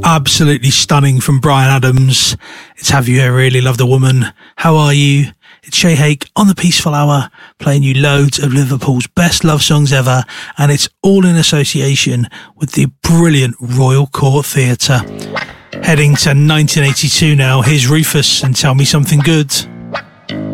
Absolutely stunning from Bryan Adams. It's Have You Ever Really Loved a Woman? How Are You? It's Shay Hake on the Peaceful Hour, playing you loads of Liverpool's best love songs ever, and it's all in association with the brilliant Royal Court Theatre. Heading to 1982 now, here's Rufus and Tell Me Something Good.